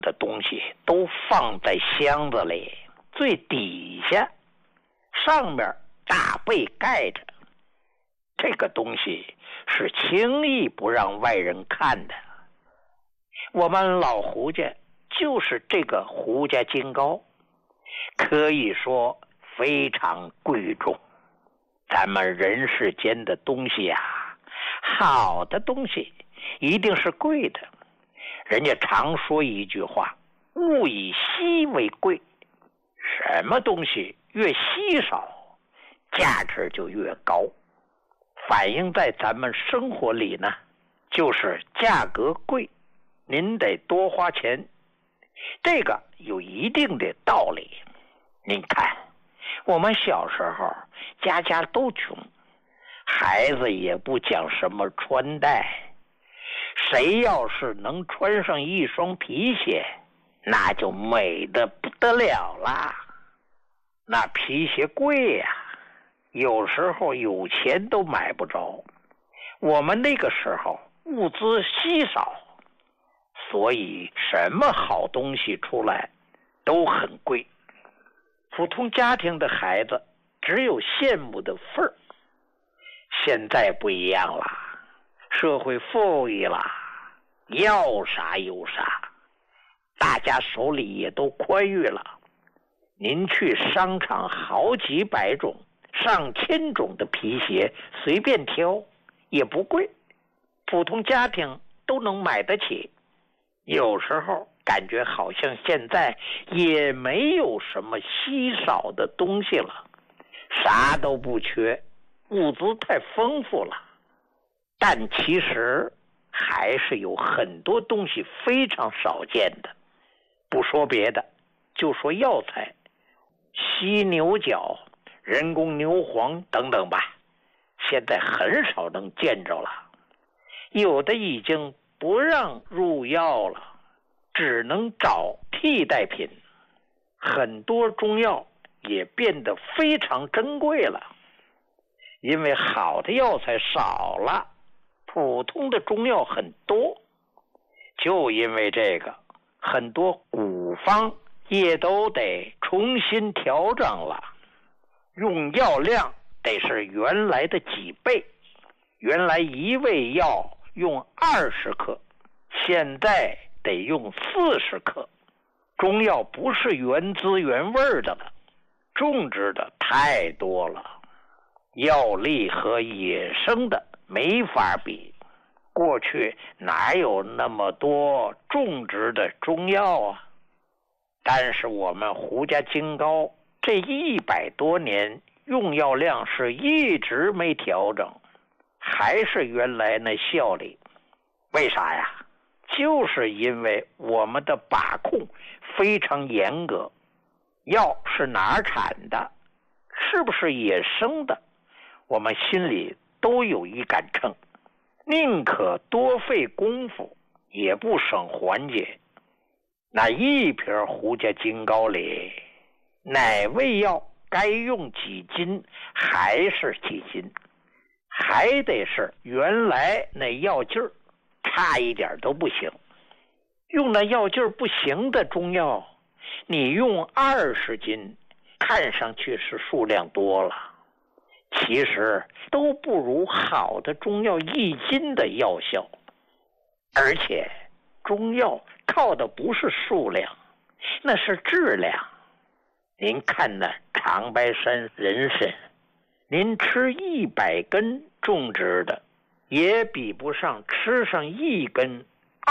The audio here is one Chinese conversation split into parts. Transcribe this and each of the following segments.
的东西都放在箱子里，最底下，上面大被盖着。这个东西是轻易不让外人看的。我们老胡家就是这个胡家金糕，可以说非常贵重。咱们人世间的东西呀，好的东西一定是贵的。人家常说一句话，物以稀为贵。什么东西越稀少，价值就越高。反映在咱们生活里呢，就是价格贵，您得多花钱，这个有一定的道理。您看，我们小时候家家都穷，孩子也不讲什么穿戴，谁要是能穿上一双皮鞋，那就美得不得了啦。那皮鞋贵呀，有时候有钱都买不着。我们那个时候物资稀少，所以什么好东西出来都很贵。普通家庭的孩子只有羡慕的份儿。现在不一样了，社会富裕了，要啥有啥，大家手里也都宽裕了。您去商场好几百种、上千种的皮鞋随便挑，也不贵，普通家庭都能买得起。有时候感觉好像现在也没有什么稀少的东西了，啥都不缺，物资太丰富了。但其实还是有很多东西非常少见的。不说别的，就说药材，犀牛角、人工牛黄等等吧，现在很少能见着了。有的已经不让入药了，只能找替代品。很多中药也变得非常珍贵了，因为好的药材少了，普通的中药很多。就因为这个，很多古方也都得重新调整了，用药量得是原来的几倍。原来一味药用20克，现在得用40克。中药不是原汁原味的了，种植的太多了，药力和野生的没法比。过去哪有那么多种植的中药啊？但是我们胡家金糕这100多年用药量是一直没调整，还是原来那效力。为啥呀？就是因为我们的把控非常严格。药是哪儿产的，是不是野生的，我们心里都有一杆秤，宁可多费功夫也不省环节。那一瓶胡家金糕里，哪味药该用几斤还是几斤，还得是原来那药劲儿，差一点都不行。用那药劲儿不行的中药，你用20斤，看上去是数量多了，其实都不如好的中药1斤的药效。而且中药靠的不是数量，那是质量。您看那长白山人参，您吃100根种植的，也比不上吃上1根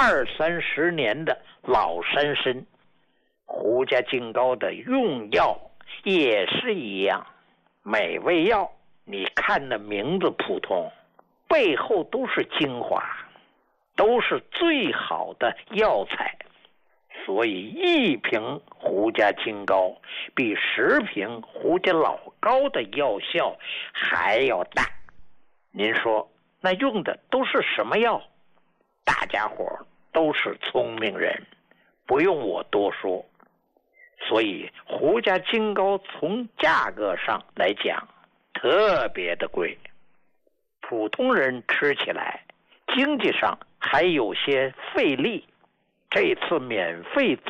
20-30年的老山参。胡家金糕的用药也是一样，每味药你看那名字普通，背后都是精华，都是最好的药材。所以一瓶胡家金糕比10瓶胡家老糕的药效还要大。您说那用的都是什么药？大家伙都是聪明人，不用我多说。所以胡家金糕从价格上来讲特别的贵，普通人吃起来经济上还有些费力。 这次免费